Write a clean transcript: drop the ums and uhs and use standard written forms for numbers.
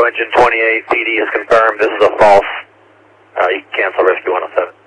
Engine 28, PD is confirmed. This is a false. You can cancel Rescue 107.